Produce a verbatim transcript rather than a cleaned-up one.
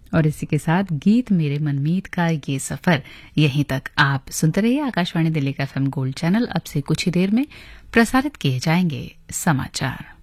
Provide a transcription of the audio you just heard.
और इसी के साथ गीत मेरे मनमीत का ये सफर यहीं तक। आप सुनते रहिए आकाशवाणी दिल्ली का एफएम गोल्ड चैनल। अब से कुछ ही देर में प्रसारित किए जाएंगे समाचार।